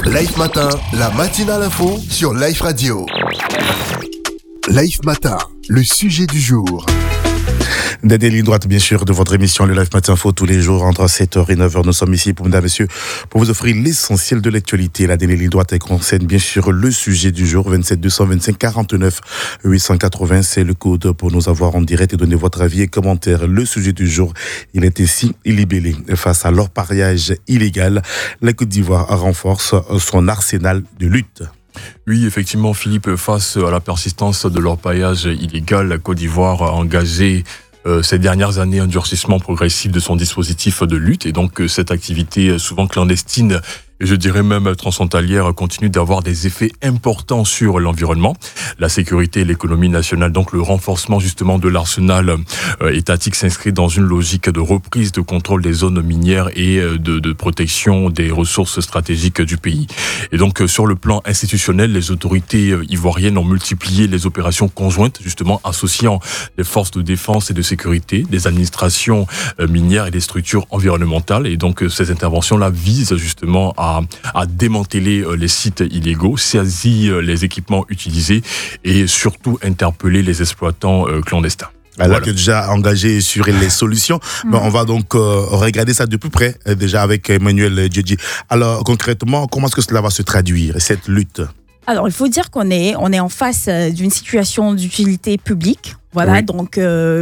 Life Matin, la matinale info sur Life Radio. Life Matin, le sujet du jour. Des lignes droites, bien sûr, de votre émission Le Life Matin Info tous les jours entre 7h et 9h. Nous sommes ici, mesdames et messieurs, pour vous offrir l'essentiel de l'actualité. La dernière ligne droite concerne bien sûr le sujet du jour, 27 225 49 880. C'est le code pour nous avoir en direct et donner votre avis et commentaires. Le sujet du jour, il est ici libellé. Face à l'orpaillage illégal, la Côte d'Ivoire renforce son arsenal de lutte. Oui, effectivement, Philippe, face à la persistance de l'orpaillage illégal, la Côte d'Ivoire a engagé ces dernières années un durcissement progressif de son dispositif de lutte. Et donc, cette activité souvent clandestine, et je dirais même transfrontalière, continue d'avoir des effets importants sur l'environnement, la sécurité et l'économie nationale. Donc le renforcement justement de l'arsenal étatique s'inscrit dans une logique de reprise de contrôle des zones minières et de protection des ressources stratégiques du pays. Et donc sur le plan institutionnel, les autorités ivoiriennes ont multiplié les opérations conjointes, justement associant les forces de défense et de sécurité, des administrations minières et des structures environnementales. Et donc ces interventions-là visent justement à démanteler les sites illégaux, saisir les équipements utilisés et surtout interpeller les exploitants clandestins. Là que déjà engagé sur les solutions, on va donc regarder ça de plus près déjà avec Emmanuel Djedji. Alors concrètement, comment est-ce que cela va se traduire, cette lutte ? Alors il faut dire qu'on est en face d'une situation d'utilité publique. Voilà, oui. Donc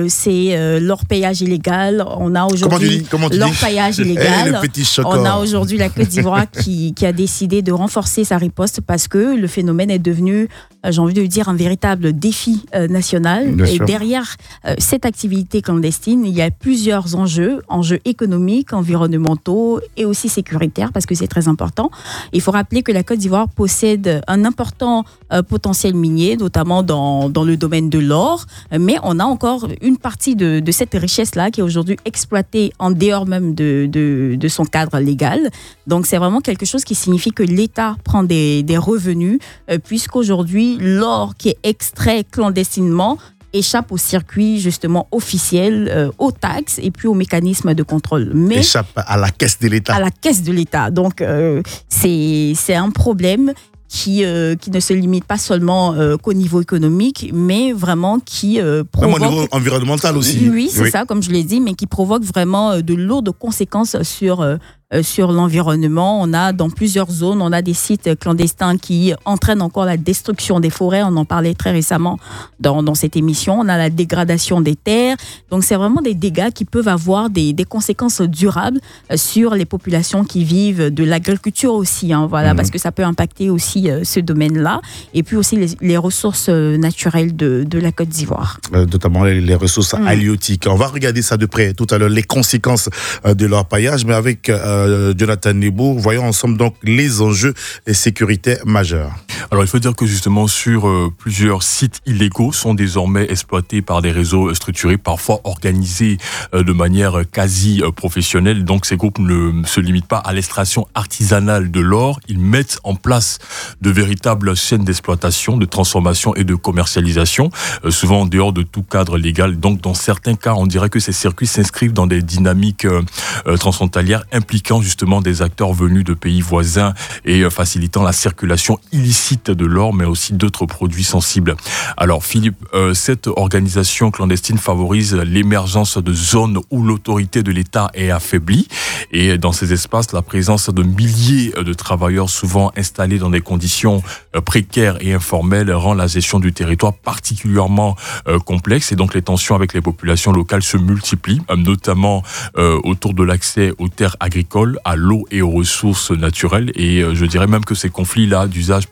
c'est l'orpaillage illégal. On a aujourd'hui l'orpaillage illégal. On a aujourd'hui la Côte d'Ivoire qui a décidé de renforcer sa riposte parce que le phénomène est devenu, j'ai envie de dire, un véritable défi national. Bien et sûr. Derrière cette activité clandestine, il y a plusieurs enjeux économiques, environnementaux et aussi sécuritaires parce que c'est très important. Il faut rappeler que la Côte d'Ivoire possède un important potentiel minier, notamment dans le domaine de l'or. Mais on a encore une partie de cette richesse-là qui est aujourd'hui exploitée en dehors même de son cadre légal. Donc, c'est vraiment quelque chose qui signifie que l'État prend des revenus, puisqu'aujourd'hui, l'or qui est extrait clandestinement échappe au circuit justement officiel, aux taxes et puis aux mécanismes de contrôle. Mais échappe à la caisse de l'État. À la caisse de l'État. Donc, c'est un problème qui ne se limite pas seulement qu'au niveau économique, mais vraiment qui provoque... Même au niveau environnemental aussi. Oui, c'est ça, comme je l'ai dit, mais qui provoque vraiment de lourdes conséquences sur l'environnement. On a dans plusieurs zones, on a des sites clandestins qui entraînent encore la destruction des forêts. On en parlait très récemment dans cette émission. On a la dégradation des terres. Donc, c'est vraiment des dégâts qui peuvent avoir des conséquences durables sur les populations qui vivent de l'agriculture aussi. Voilà, parce que ça peut impacter aussi ce domaine-là. Et puis aussi les ressources naturelles de la Côte d'Ivoire. Notamment les ressources halieutiques. On va regarder ça de près tout à l'heure, les conséquences de l'orpaillage, mais avec Jonathan Nebo, voyons ensemble donc les enjeux sécuritaires majeurs. Alors il faut dire que justement sur plusieurs sites illégaux sont désormais exploités par des réseaux structurés, parfois organisés de manière quasi professionnelle. Donc ces groupes ne se limitent pas à l'extraction artisanale de l'or, ils mettent en place de véritables chaînes d'exploitation, de transformation et de commercialisation, souvent en dehors de tout cadre légal. Donc dans certains cas, on dirait que ces circuits s'inscrivent dans des dynamiques transfrontalières impliquant justement des acteurs venus de pays voisins et facilitant la circulation illicite de l'or, mais aussi d'autres produits sensibles. Alors Philippe, cette organisation clandestine favorise l'émergence de zones où l'autorité de l'État est affaiblie et dans ces espaces, la présence de milliers de travailleurs souvent installés dans des conditions précaires et informelles rend la gestion du territoire particulièrement complexe et donc les tensions avec les populations locales se multiplient, notamment autour de l'accès aux terres agricoles, à l'eau et aux ressources naturelles et je dirais même que ces conflits-là d'usage